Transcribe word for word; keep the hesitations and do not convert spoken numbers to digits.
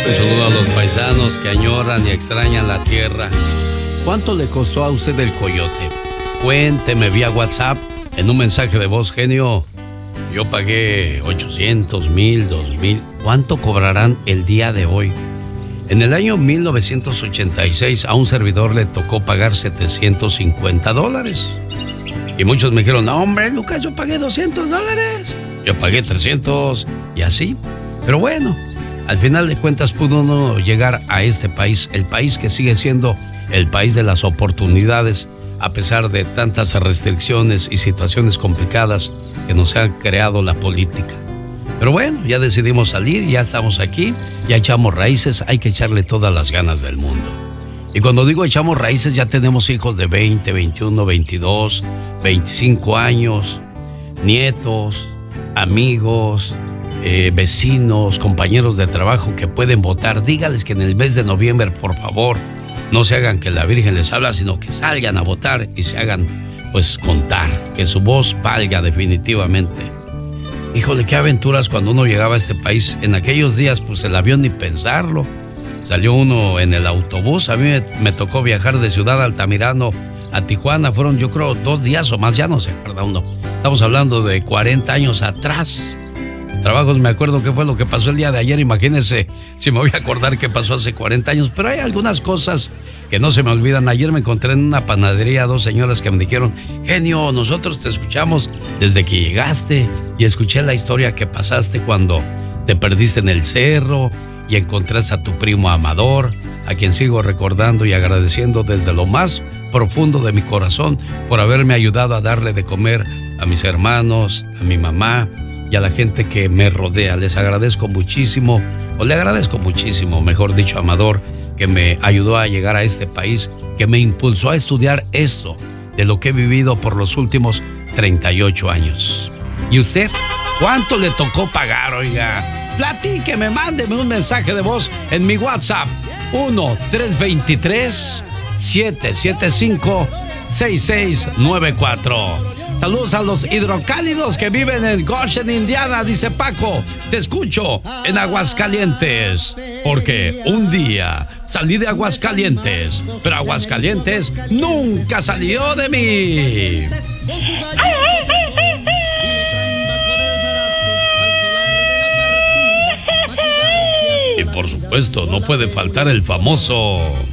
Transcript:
Un saludo a los paisanos que añoran y extrañan la tierra. ¿Cuánto le costó a usted el coyote? Cuénteme vía WhatsApp en un mensaje de voz, genio. Yo pagué ochocientos, mil, dos mil. ¿Cuánto cobrarán el día de hoy? En el año mil novecientos ochenta y seis a un servidor le tocó pagar setecientos cincuenta dólares. Y muchos me dijeron, no hombre, Lucas, yo pagué doscientos dólares. Yo pagué trescientos y así. Pero bueno, al final de cuentas pudo uno llegar a este país, el país que sigue siendo el país de las oportunidades, a pesar de tantas restricciones y situaciones complicadas que nos ha creado la política. Pero bueno, ya decidimos salir, ya estamos aquí, ya echamos raíces, hay que echarle todas las ganas del mundo. Y cuando digo echamos raíces, ya tenemos hijos de veinte, veintiuno, veintidós, veinticinco años, nietos, amigos, eh, vecinos, compañeros de trabajo que pueden votar. Dígales que en el mes de noviembre, por favor, no se hagan que la Virgen les habla, sino que salgan a votar y se hagan, pues, contar, que su voz valga definitivamente. Híjole, qué aventuras cuando uno llegaba a este país. En aquellos días, pues, el avión ni pensarlo. Salió uno en el autobús. A mí me, me tocó viajar de Ciudad Altamirano a Tijuana. Fueron, yo creo, dos días o más, ya no se acuerda uno. Estamos hablando de cuarenta años atrás. Trabajos, me acuerdo qué fue lo que pasó el día de ayer. Imagínense si me voy a acordar qué pasó hace cuarenta años. Pero hay algunas cosas que no se me olvidan. Ayer me encontré en una panadería dos señoras que me dijeron, genio, nosotros te escuchamos desde que llegaste y escuché la historia que pasaste cuando te perdiste en el cerro y encontraste a tu primo Amador, a quien sigo recordando y agradeciendo desde lo más profundo de mi corazón por haberme ayudado a darle de comer a mis hermanos, a mi mamá y a la gente que me rodea. Les agradezco muchísimo, o le agradezco muchísimo, mejor dicho, a Amador, que me ayudó a llegar a este país, que me impulsó a estudiar esto, de lo que he vivido por los últimos treinta y ocho años. ¿Y usted? ¿Cuánto le tocó pagar, oiga? Platíqueme, mándeme un mensaje de voz en mi WhatsApp. uno tres dos tres, siete siete cinco, seis seis nueve cuatro. Saludos a los hidrocálidos que viven en Goshen, Indiana, dice Paco. Te escucho en Aguascalientes, porque un día salí de Aguascalientes, pero Aguascalientes nunca salió de mí. Y por supuesto, no puede faltar el famoso